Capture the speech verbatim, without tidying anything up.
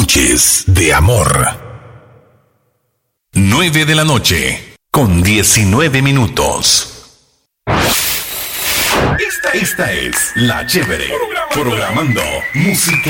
Noches de amor. Nueve de la noche, con diecinueve minutos. Esta, esta es La Chévere, programando música.